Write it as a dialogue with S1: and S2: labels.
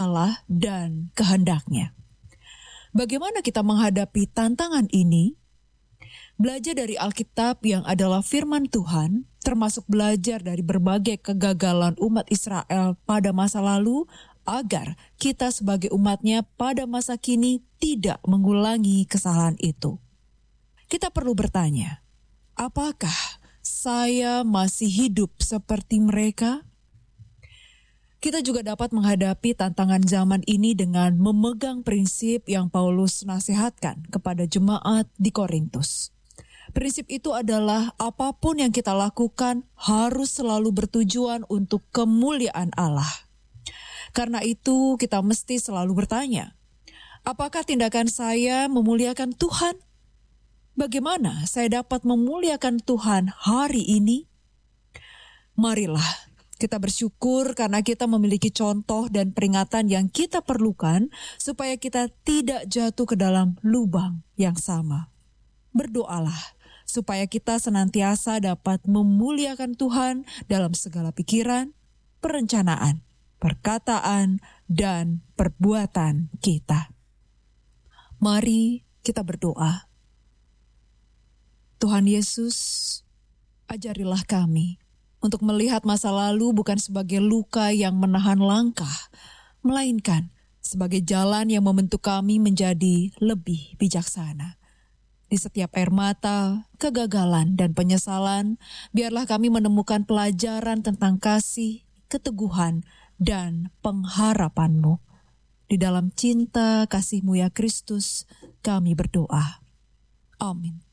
S1: Allah dan kehendaknya. Bagaimana kita menghadapi tantangan ini? Belajar dari Alkitab yang adalah firman Tuhan, termasuk belajar dari berbagai kegagalan umat Israel pada masa lalu, agar kita sebagai umatnya pada masa kini tidak mengulangi kesalahan itu. Kita perlu bertanya, apakah saya masih hidup seperti mereka? Kita juga dapat menghadapi tantangan zaman ini dengan memegang prinsip yang Paulus nasihatkan kepada jemaat di Korintus. Prinsip itu adalah apapun yang kita lakukan harus selalu bertujuan untuk kemuliaan Allah. Karena itu kita mesti selalu bertanya, apakah tindakan saya memuliakan Tuhan? Bagaimana saya dapat memuliakan Tuhan hari ini? Marilah kita bersyukur karena kita memiliki contoh dan peringatan yang kita perlukan supaya kita tidak jatuh ke dalam lubang yang sama. Berdoalah supaya kita senantiasa dapat memuliakan Tuhan dalam segala pikiran, perencanaan, perkataan, dan perbuatan kita. Mari kita berdoa. Tuhan Yesus, ajarilah kami untuk melihat masa lalu bukan sebagai luka yang menahan langkah, melainkan sebagai jalan yang membentuk kami menjadi lebih bijaksana. Di setiap air mata, kegagalan, dan penyesalan, biarlah kami menemukan pelajaran tentang kasih, keteguhan, dan pengharapan-Mu. Di dalam cinta kasih-Mu ya Kristus, kami berdoa. Amin.